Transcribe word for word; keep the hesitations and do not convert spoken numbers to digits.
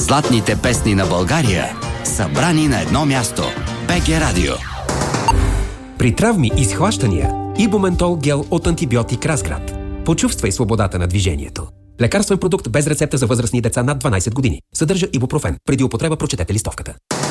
Златните песни на България, събрани на едно място. БГ Радио. При травми и схващания Ибументол гел от антибиотик Разград. Почувствай свободата на движението. Лекарствен продукт без рецепта за възрастни деца над дванайсет години. Съдържа ибупрофен. Преди употреба прочетете листовката.